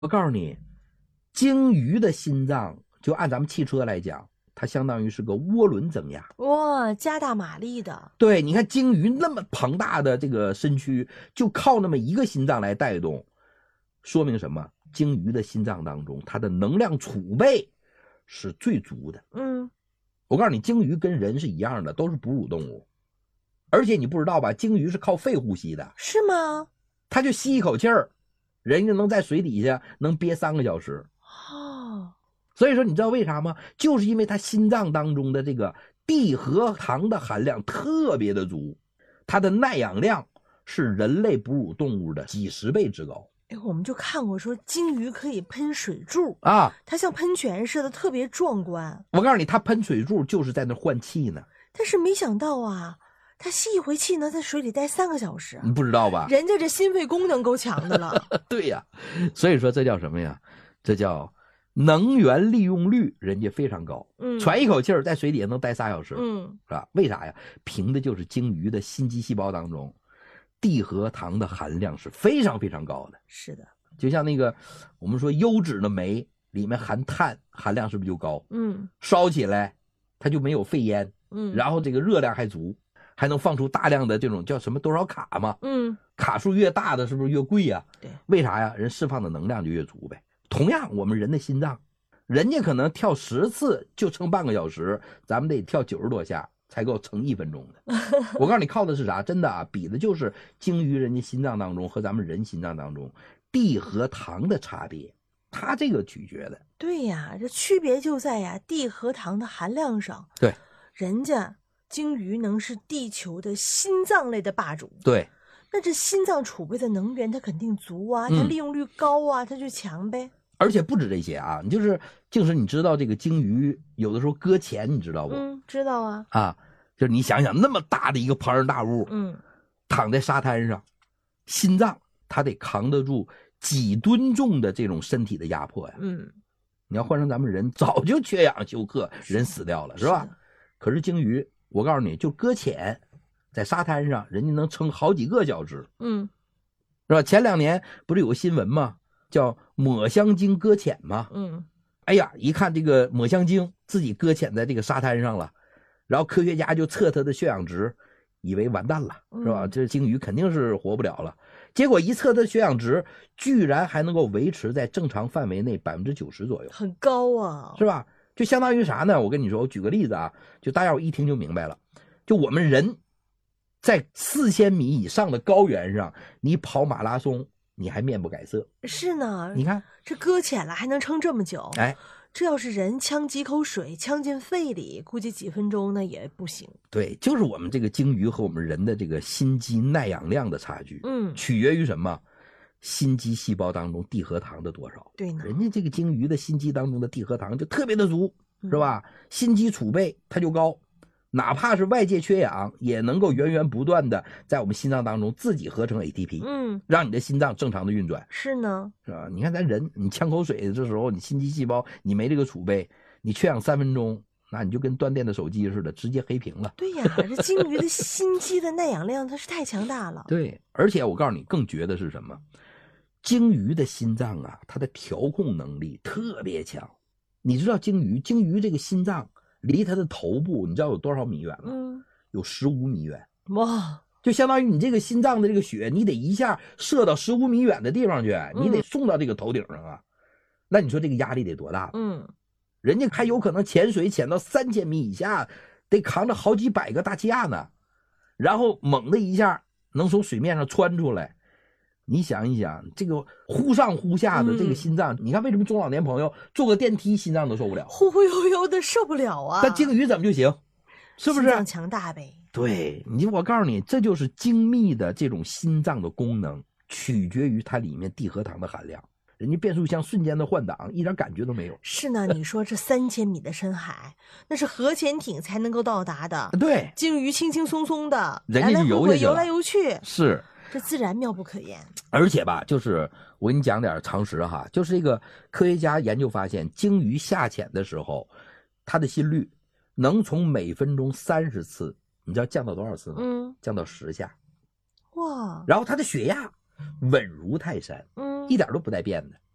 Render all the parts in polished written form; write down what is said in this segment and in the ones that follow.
我告诉你，鲸鱼的心脏就按咱们汽车来讲，它相当于是个涡轮增压。 哇，加大马力的。 对，你看鲸鱼那么庞大的这个身躯，就靠那么一个心脏来带动，说明什么？鲸鱼的心脏当中，它的能量储备是最足的。我告诉你，鲸鱼跟人是一样的，都是哺乳动物，而且你不知道吧，鲸鱼是靠肺呼吸的。 是吗？ 它就吸一口气儿，人家能在水底下能憋3个小时。所以说你知道为啥吗？就是因为它心脏当中的这个地核糖的含量特别的足，它的耐氧量是人类哺乳动物的几十倍之高。 我们就看过说鲸鱼可以喷水柱啊， 它像喷泉似的，特别壮观。 我告诉你，它喷水柱就是在那换气呢。 但是没想到啊，它吸一回气呢，在水里待3个小时。 你不知道吧？ 人家这心肺功能够强的了。 对呀，所以说这叫什么呀？这叫能源利用率，人家非常高。喘一口气儿在水底下能待3小时。是吧？为啥呀？凭的就是鲸鱼的心肌细胞当中地核糖的含量是非常非常高的。 是的， 就像那个我们说优质的煤里面含碳含量是不是就高？烧起来它就没有废烟。然后这个热量还足，还能放出大量的这种叫什么多少卡嘛？卡数越大的是不是越贵呀？ 对， 为啥呀？人释放的能量就越足呗。同样，我们人的心脏，人家可能跳10次就撑半个小时，咱们得跳90多下才够撑1分钟的。我告诉你，靠的是啥？真的啊，比的就是鲸鱼人家心脏当中和咱们人心脏当中地核糖的差别，它这个取决的。 对呀，这区别就在呀地核糖的含量上。 对， 人家鲸鱼能是地球的心脏类的霸主。 对， 那这心脏储备的能源它肯定足啊，它利用率高啊，它就强呗。 而且不止这些啊，就是你知道这个鲸鱼有的时候搁浅，你知道不？ 知道啊。 啊，就是你想想那么大的一个庞然大物，躺在沙滩上，心脏它得扛得住几吨重的这种身体的压迫呀。你要换成咱们人，早就缺氧休克，人死掉了，是吧？可是鲸鱼，我告诉你，就搁浅，在沙滩上，人家能撑好几个小时。是吧？前2年不是有个新闻吗？叫抹香鲸搁浅吗？哎呀，一看这个抹香鲸自己搁浅在这个沙滩上了，然后科学家就测它的血氧值，以为完蛋了，是吧？这鲸鱼肯定是活不了了。结果一测它的血氧值，居然还能够维持在正常范围内90%左右， 很高啊， 是吧？就相当于啥呢？我跟你说，我举个例子啊，就大家伙一听就明白了。就我们人在4000米以上的高原上，你跑马拉松，你还面不改色。 是呢， 你看这搁浅了还能撑这么久。 哎， 这要是人呛几口水呛进肺里，估计几分钟那也不行。 对，就是我们这个鲸鱼和我们人的这个心肌耐氧量的差距，取决于什么？心肌细胞当中地核糖的多少。 对呢， 人家这个鲸鱼的心肌当中的地核糖就特别的足，是吧？心肌储备它就高，哪怕是外界缺氧，也能够源源不断的在我们心脏当中自己合成 ATP，让你的心脏正常的运转。 是呢， 是吧？你看咱人，你呛口水的这时候，你心肌细胞你没这个储备，你缺氧3分钟，那你就跟断电的手机似的，直接黑屏了。 对呀，这鲸鱼的心肌的耐氧量它是太强大了。 对，而且我告诉你，更绝的是什么？鲸鱼的心脏啊，它的调控能力特别强。你知道鲸鱼这个心脏离它的头部，你知道有多少米远吗？有15米远。 哇！ 就相当于你这个心脏的这个血，你得一下射到15米远的地方去，你得送到这个头顶上啊。那你说这个压力得多大？人家还有可能潜水潜到3000米以下，得扛着好几百个大气压呢，然后猛的一下能从水面上窜出来。你想一想，这个忽上忽下的这个心脏，你看为什么中老年朋友坐个电梯心脏都受不了， 忽忽悠悠的受不了啊？ 但鲸鱼怎么就行？是不是？ 心脏强大呗。 对，我告诉你，这就是精密的这种心脏的功能，取决于它里面地核糖的含量。人家变速箱瞬间的换挡，一点感觉都没有。 是呢，你说这3000米的深海，那是核潜艇才能够到达的。 对， 鲸鱼轻轻松松的， 人家就游来游去， 是这自然妙不可言。 而且吧，就是我给你讲点常识哈，就是这个科学家研究发现，鲸鱼下潜的时候，它的心率能从每分钟30次，你知道降到多少次吗？降到10下。 哇！ 然后它的血压稳如泰山，一点都不带变的。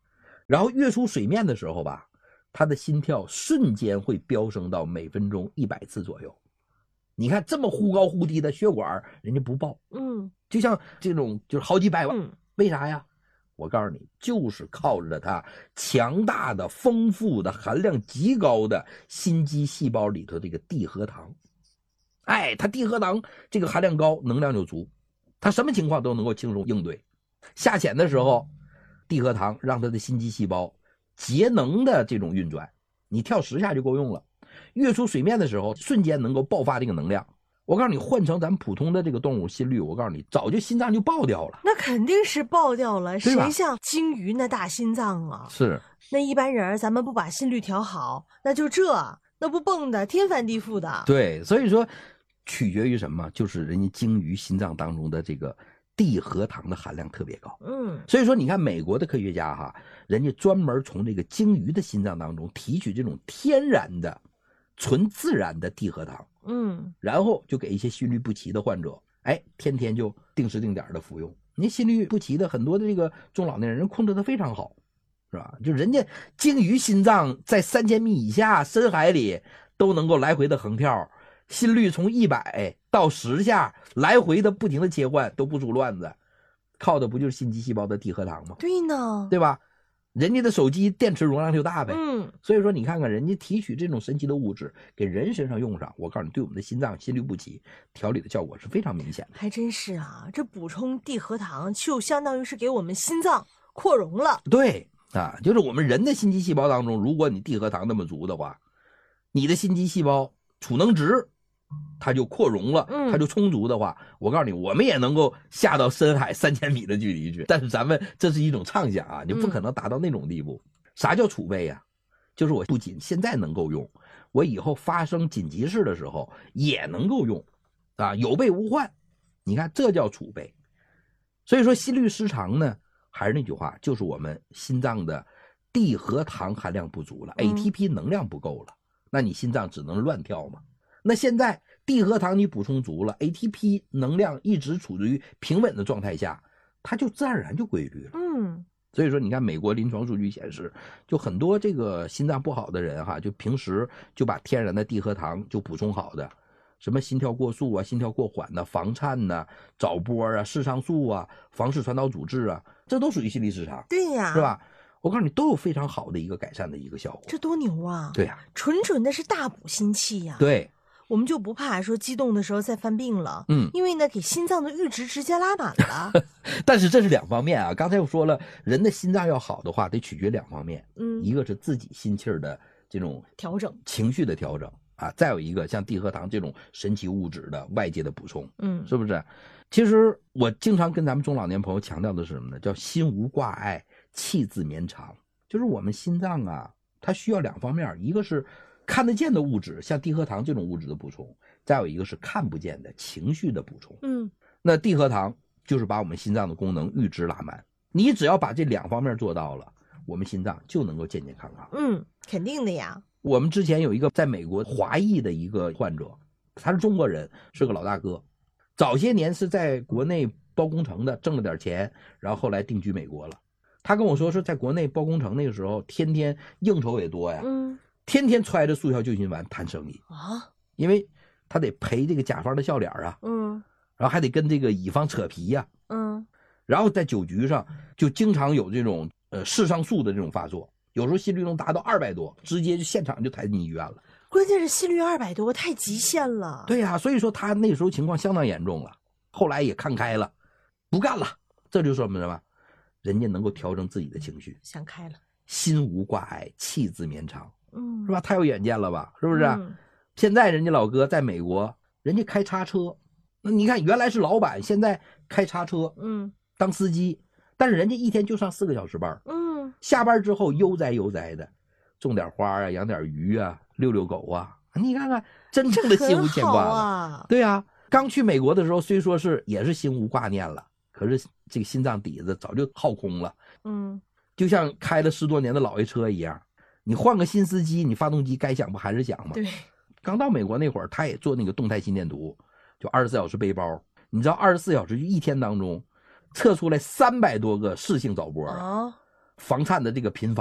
然后跃出水面的时候吧，他的心跳瞬间会飙升到每分钟100次左右。你看这么忽高忽低的血管，人家不爆，就像这种就是好几百万，为啥呀？我告诉你，就是靠着它强大的、丰富的、含量极高的心肌细胞里头这个地核糖。哎，它地核糖这个含量高，能量就足，它什么情况都能够轻松应对。下潜的时候，地核糖让它的心肌细胞节能的这种运转，你跳10下就够用了。跃出水面的时候，瞬间能够爆发这个能量。我告诉你，换成咱们普通的这个动物心率，我告诉你，早就心脏就爆掉了。 那肯定是爆掉了，谁像鲸鱼那大心脏啊？ 是。 那一般人咱们不把心率调好，那不蹦的天翻地覆的。 对，所以说取决于什么？就是人家鲸鱼心脏当中的这个地核糖的含量特别高。所以说你看美国的科学家哈，人家专门从这个鲸鱼的心脏当中提取这种天然的、纯自然的地核糖。然后就给一些心律不齐的患者，哎，天天就定时定点的服用。你心律不齐的很多的这个中老年人控制的非常好，是吧？就人家鲸鱼心脏在3000米以下深海里都能够来回的横跳，心率从100到10下来回的不停的切换，都不出乱子，靠的不就是心肌细胞的地核糖吗？ 对呢， 对吧？人家的手机电池容量就大呗，所以说你看看人家提取这种神奇的物质给人身上用上，我告诉你，对我们的心脏心律不齐调理的效果是非常明显的。 还真是啊，这补充地核糖就相当于是给我们心脏扩容了。 对啊，就是我们人的心肌细胞当中，如果你地核糖那么足的话，你的心肌细胞储能值它就扩容了，它就充足的话，我告诉你，我们也能够下到深海3000米的距离去。但是咱们这是一种畅想啊，你不可能达到那种地步。啥叫储备呀？就是我不仅现在能够用，我以后发生紧急事的时候也能够用，啊，有备无患。你看，这叫储备。所以说，心律失常呢，还是那句话，就是我们心脏的地核糖含量不足了，ATP 能量不够了，那你心脏只能乱跳嘛。那现在地核糖你补充足了， ATP 能量一直处于平稳的状态下，它就自然而然就规律了。所以说你看美国临床数据显示，就很多这个心脏不好的人哈，就平时就把天然的地核糖就补充好的，什么心跳过速啊、心跳过缓的、房颤呐、早波啊、视上素啊、房室传导阻滞啊，这都属于心律失常。 对呀， 是吧？我告诉你，都有非常好的一个改善的一个效果。 这多牛啊！ 对呀， 纯的是大补心气呀。 对。 我们就不怕说激动的时候再犯病了，因为呢给心脏的阈值直接拉满了。 但是这是2方面啊，刚才我说了，人的心脏要好的话，得取决2方面，一个是自己心气儿的这种调整， 情绪的调整啊，再有一个像地核糖这种神奇物质的外界的补充，是不是？其实我经常跟咱们中老年朋友强调的是什么呢？叫心无挂碍，气自绵长，就是我们心脏啊，它需要2方面，一个是看得见的物质，像地核糖这种物质的补充，再有一个是看不见的情绪的补充。那地核糖就是把我们心脏的功能阈值拉满，你只要把这2方面做到了，我们心脏就能够健健康康。 肯定的呀。 我们之前有一个在美国华裔的一个患者，他是中国人，是个老大哥，早些年是在国内包工程的，挣了点钱，然后后来定居美国了。他跟我说，是在国内包工程那个时候，天天应酬也多呀，天天揣着速效救心丸谈生意啊，因为他得赔这个甲方的笑脸啊，然后还得跟这个乙方扯皮呀，然后在酒局上就经常有这种视上素的这种发作，有时候心率能达到200多，直接就现场就抬进医院了。 关键是心率200多，太极限了。 对呀，所以说他那时候情况相当严重了，后来也看开了，不干了。这就说明什么？人家能够调整自己的情绪， 想开了， 心无挂碍，气自绵长。是吧？太有远见了吧？是不是？现在人家老哥在美国，人家开叉车，那你看原来是老板，现在开叉车，当司机，但是人家一天就上4个小时班，下班之后悠哉悠哉的，种点花啊，养点鱼啊，遛遛狗啊，你看看真正的心无牵挂了。对啊，刚去美国的时候，虽说是也是心无挂念了，可是这个心脏底子早就耗空了，就像开了10多年的老爷车一样。你换个新司机，你发动机该响不还是响吗？ 对， 刚到美国那会儿，他也做那个动态心电图，就24小时背包。你知道24小时就一天当中测出来300多个室性早搏啊，房颤的这个频